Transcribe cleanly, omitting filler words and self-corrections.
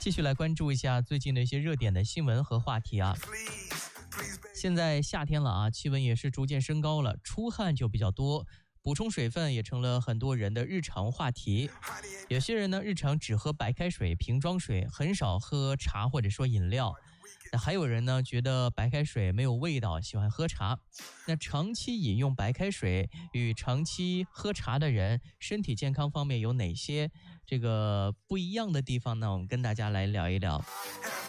继续来关注一下最近的一些热点的新闻和话题啊。现在夏天了啊，气温也是逐渐升高了，出汗就比较多，补充水分也成了很多人的日常话题。有些人呢，日常只喝白开水、瓶装水，很少喝茶或者说饮料。那还有人呢，觉得白开水没有味道，喜欢喝茶。那长期饮用白开水与长期喝茶的人，身体健康方面有哪些不一样的地方呢？我们跟大家来聊一聊。